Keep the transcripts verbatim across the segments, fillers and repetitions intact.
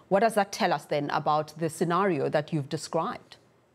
What does that tell us then about the scenario that you've described?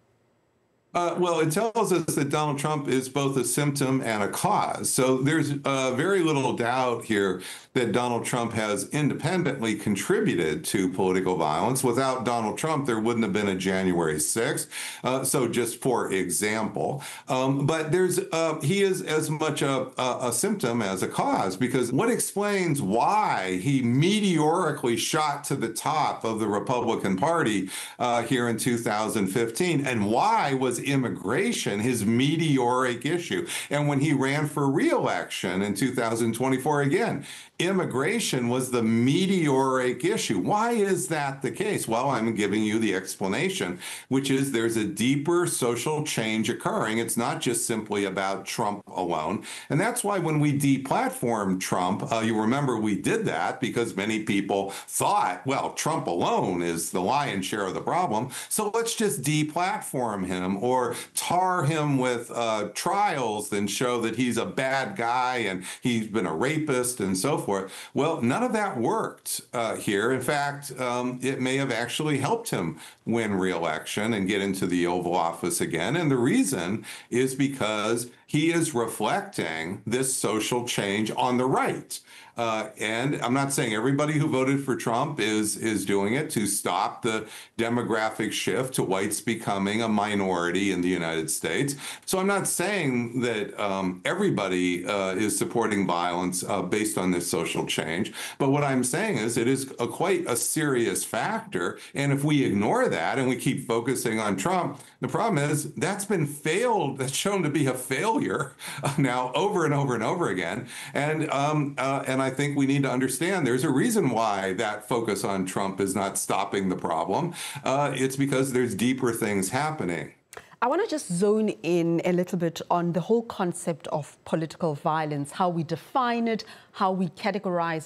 Uh, well, it tells us that Donald Trump is both a symptom and a cause. So there's uh, very little doubt here that Donald Trump has independently contributed to political violence. Without Donald Trump, there wouldn't have been a January sixth. Uh, so just for example, um, but there's uh, he is as much a, a, a symptom as a cause, because what explains why he meteorically shot to the top of the Republican Party uh, here in two thousand fifteen, and why was immigration his meteoric issue. And when he ran for re-election in two thousand twenty-four, again, immigration was the meteoric issue. Why is that the case? Well, I'm giving you the explanation, which is there's a deeper social change occurring. It's not just simply about Trump alone. And that's why when we deplatformed Trump, uh, you remember we did that because many people thought, well, Trump alone is the lion's share of the problem, so let's just deplatform him or or tar him with uh, trials and show that he's a bad guy and he's been a rapist and so forth. Well, none of that worked uh, here. In fact, um, it may have actually helped him win re-election and get into the Oval Office again. And the reason is because he is reflecting this social change on the right. Uh, and I'm not saying everybody who voted for Trump is is doing it to stop the demographic shift to whites becoming a minority in the United States. So I'm not saying that um, everybody uh, is supporting violence uh, based on this social change. But what I'm saying is it is a, quite a serious factor. And if we ignore that and we keep focusing on Trump, the problem is that's been failed, that's shown to be a failure now over and over and over again. And um, uh, and I think we need to understand there's a reason why that focus on Trump is not stopping the problem. Uh, it's because there's deeper things happening. I want to just zone in a little bit on the whole concept of political violence, how we define it, how we categorize